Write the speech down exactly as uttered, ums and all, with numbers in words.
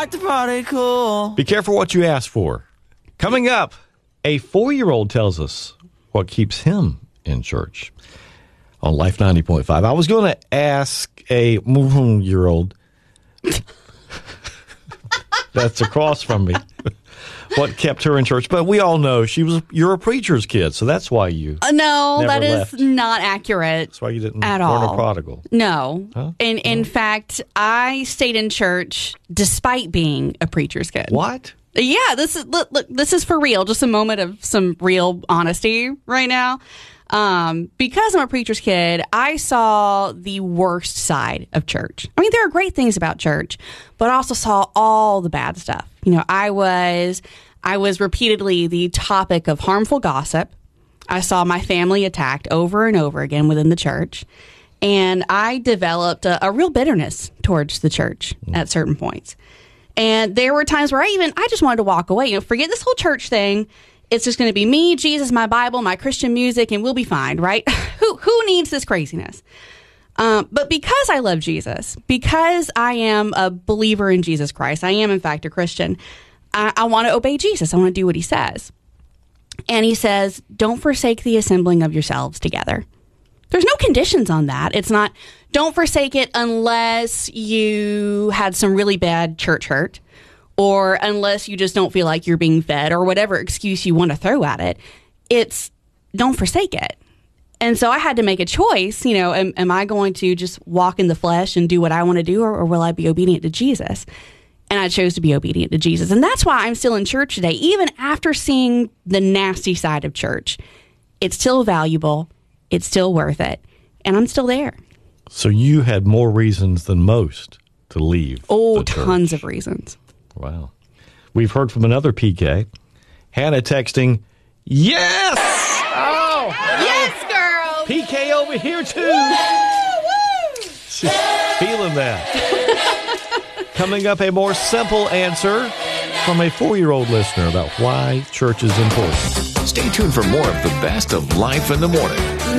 the party cool. Be careful what you ask for. Coming up, a four-year-old tells us what keeps him in church on Life ninety point five. I was going to ask a year-old that's across from me what kept her in church, but we all know she was. You're a preacher's kid, so that's why you. Uh, no, never that left. is not accurate. That's why you didn't at learn all. a prodigal. No, Huh? in in No. fact, I stayed in church despite being a preacher's kid. What? Yeah, this is look, look. This is for real. Just a moment of some real honesty right now. Um, because I'm a preacher's kid, I saw the worst side of church. I mean, there are great things about church, but I also saw all the bad stuff. You know, I was I was repeatedly the topic of harmful gossip. I saw my family attacked over and over again within the church, and I developed a, a real bitterness towards the church at certain points. And there were times where I even I just wanted to walk away. You know, forget this whole church thing. It's just going to be me, Jesus, my Bible, my Christian music, and we'll be fine, right? who who needs this craziness? Um, but because I love Jesus, because I am a believer in Jesus Christ, I am, in fact, a Christian, I, I want to obey Jesus. I want to do what he says. And he says, don't forsake the assembling of yourselves together. There's no conditions on that. It's not, don't forsake it unless you had some really bad church hurt, or unless you just don't feel like you're being fed, or whatever excuse you want to throw at it. It's don't forsake it. And so I had to make a choice. You know, am, am I going to just walk in the flesh and do what I want to do, or, or will I be obedient to Jesus? And I chose to be obedient to Jesus. And that's why I'm still in church today. Even after seeing the nasty side of church, it's still valuable. It's still worth it. And I'm still there. So you had more reasons than most to leave. Oh, the church. tons of reasons. Wow. We've heard from another P K. Hannah texting, yes! Oh! Yes, girl! P K over here, too. She's feeling that. Coming up, a more simple answer from a four-year-old listener about why church is important. Stay tuned for more of the best of Life in the Morning.